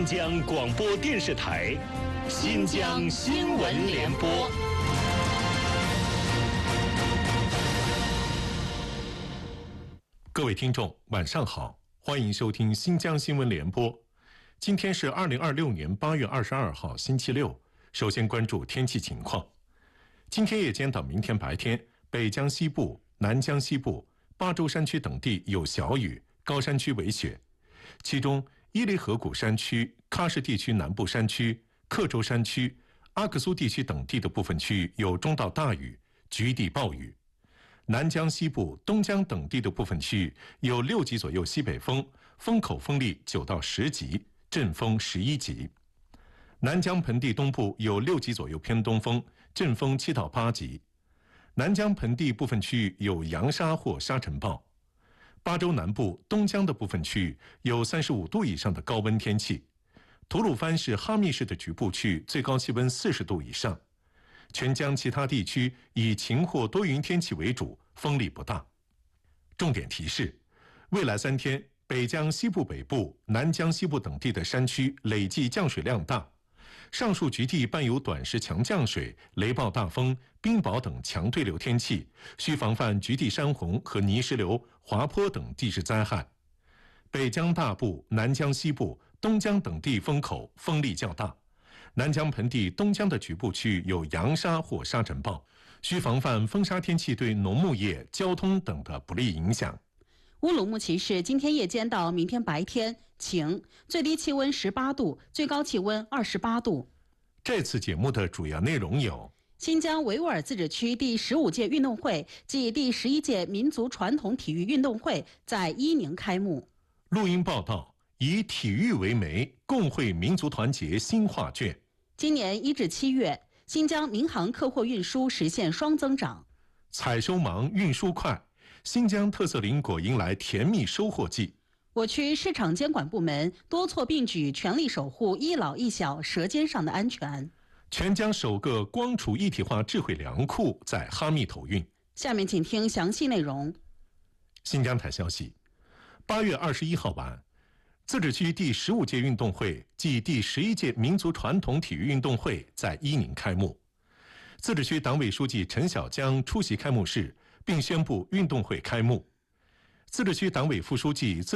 新疆广播电视台新疆新闻联播。 各位听众，晚上好，欢迎收听新疆新闻联播。今天是2026年8月22号，星期六。首先关注天气情况。今天夜间到明天白天，北疆西部、南疆西部、巴州山区等地有小雨，高山区为雪。其中，伊犁河谷山区、喀什地区南部山区、克州山区、阿克苏地区等地的部分区域有中到大雨，局地暴雨。南疆西部、东疆等地的部分区域有6级左右西北风，风口风力9到10级，阵风11级。南疆盆地东部有6级左右偏东风，阵风7到8级。南疆盆地部分区域有扬沙或沙尘暴。巴州南部、东疆的部分区域有35度以上的高温天气。吐鲁番市哈密市的局部区域最高气温40度以上。全疆其他地区以晴或多云天气为主，风力不大。重点提示：未来3天，北疆西部北部、南疆西部等地的山区累计降水量大。上述局地伴有短时强降水、雷暴大风、冰雹等强对流天气，需防范局地山洪和泥石流、滑坡等地质灾害。北疆大部、南疆西部、东疆等地风口风力较大。南疆盆地东疆的局部区域有扬沙或沙尘暴，需防范风沙天气对农牧业、交通等的不利影响。 乌鲁木齐市今天夜间到明天白天晴，最低气温18度，最高气温28度。 这次节目的主要内容有： 新疆维吾尔自治区第15届运动会暨第11届民族传统体育运动会在伊宁开幕。 录音报道：以体育为媒，共绘民族团结新画卷。 今年1至7月，新疆民航客货运输实现双增长。 采收忙，运输快。新疆特色林果迎来甜蜜收获季。 我区市场监管部门多措并举，全力守护一老一小舌尖上的安全。 全疆首个光储一体化智慧粮库在哈密投运。 下面请听详细内容。 新疆台消息：8月21号晚，自治区第15届运动会暨第11届民族传统体育运动会在伊宁开幕。自治区党委书记陈小江出席开幕式，并宣布运动会开幕。自治区党委副书记、